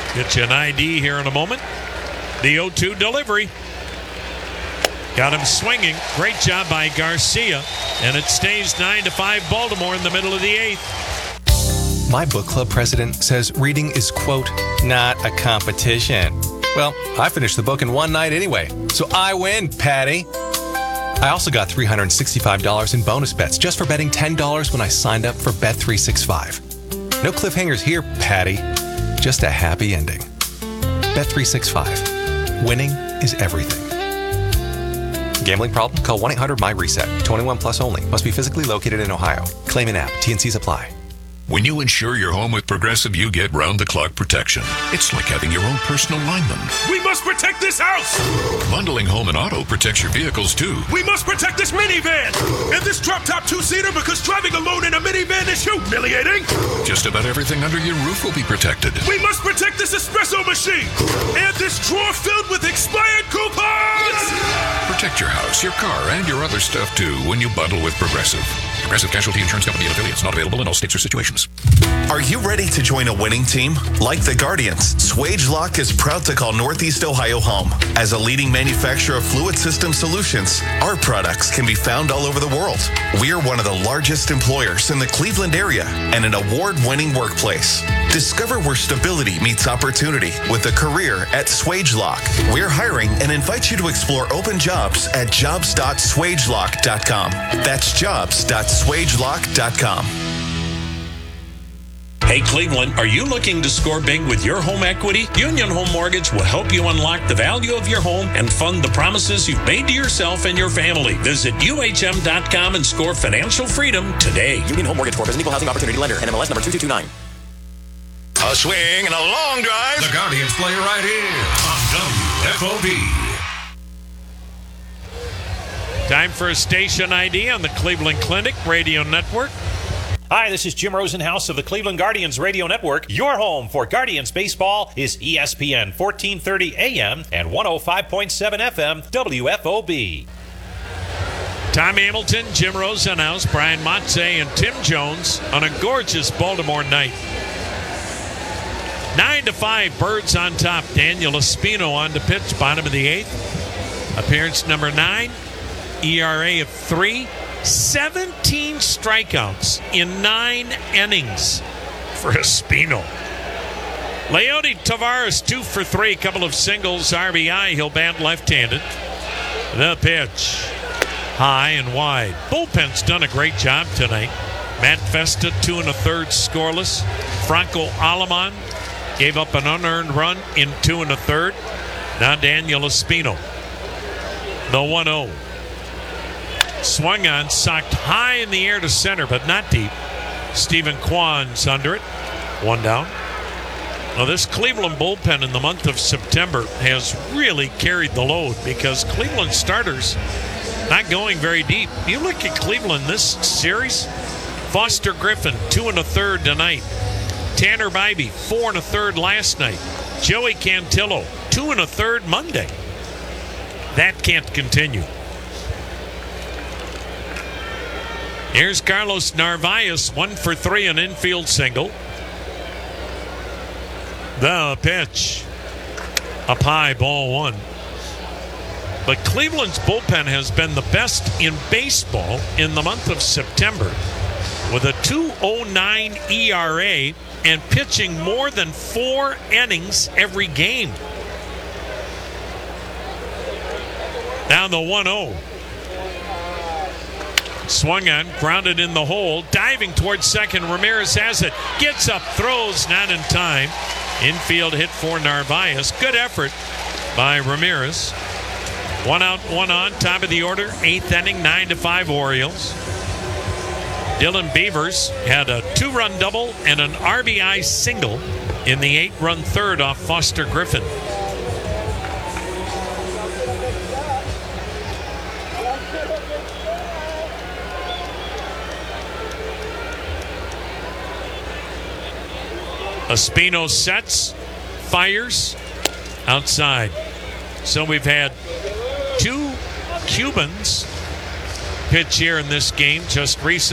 Get you an ID here in a moment. The 0-2 delivery. Got him swinging. Great job by Garcia. And it stays 9-5 Baltimore in the middle of the 8th. My book club president says reading is, quote, not a competition. Well, I finished the book in one night anyway, so I win, Patty. I also got $365 in bonus bets just for betting $10 when I signed up for Bet365. No cliffhangers here, Patty. Just a happy ending. Bet365. Winning is everything. Gambling problem? Call 1-800-MY-RESET. 21 plus only. Must be physically located in Ohio. Claim in app. T&Cs apply. When you insure your home with Progressive, you get round-the-clock protection. It's like having your own personal lineman. We must protect this house! Bundling home and auto protects your vehicles, too. We must protect this minivan! And this drop-top two-seater, because driving alone in a minivan is humiliating! Just about everything under your roof will be protected. We must protect this espresso machine! And this drawer filled with expired coupons! Protect your house, your car, and your other stuff, too, when you bundle with Progressive. Progressive Casualty Insurance Company and affiliates. Not available in all states or situations. Are you ready to join a winning team? Like the Guardians, Swagelok is proud to call Northeast Ohio home. As a leading manufacturer of fluid system solutions, our products can be found all over the world. We are one of the largest employers in the Cleveland area and an award-winning workplace. Discover where stability meets opportunity with a career at Swagelok. We're hiring and invite you to explore open jobs at jobs.swagelok.com. That's jobs.swagelok.com. Hey, Cleveland, are you looking to score big with your home equity? Union Home Mortgage will help you unlock the value of your home and fund the promises you've made to yourself and your family. Visit UHM.com and score financial freedom today. Union Home Mortgage Corp is an equal housing opportunity lender. NMLS number 2229. A swing and a long drive. The Guardians play right here on WFOB. Time for a station ID on the Cleveland Clinic Radio Network. Hi, this is Jim Rosenhaus of the Cleveland Guardians Radio Network. Your home for Guardians baseball is ESPN 1430 AM and 105.7 FM WFOB. Tom Hamilton, Jim Rosenhaus, Brian Motze, and Tim Jones on a gorgeous Baltimore night. 9-5, Birds on top. Daniel Espino on to pitch, bottom of the 8th. Appearance number 9, ERA of 3. 17 strikeouts in 9 innings for Espino. Leody Taveras 2 for 3, couple of singles, RBI. He'll bat left-handed. The pitch, high and wide. Bullpen's done a great job tonight. Matt Festa 2 1/3 scoreless. Franco Aleman gave up an unearned run in 2 1/3. Now Daniel Espino. The 1-0. Swung on, socked high in the air to center, but not deep. Stephen Kwan's under it. 1 down. Now, this Cleveland bullpen in the month of September has really carried the load because Cleveland starters not going very deep. You look at Cleveland this series, Foster Griffin, 2 1/3 tonight. Tanner Bybee, 4 1/3 last night. Joey Cantillo, 2 1/3 Monday. That can't continue. Here's Carlos Narvaez, 1 for 3, an infield single. The pitch. Up high, ball 1. But Cleveland's bullpen has been the best in baseball in the month of September with a 2.09 ERA and pitching more than 4 innings every game. Now the 1-0. Swung on, grounded in the hole, diving towards second. Ramirez has it, gets up, throws, not in time. Infield hit for Narvaez. Good effort by Ramirez. 1 out, 1 on, top of the order, 8th inning, 9-5 Orioles. Dylan Beavers had a 2-run double and an RBI single in the 8-run third off Foster Griffin. Espino sets, fires, outside. So we've had 2 Cubans pitch here in this game just recently.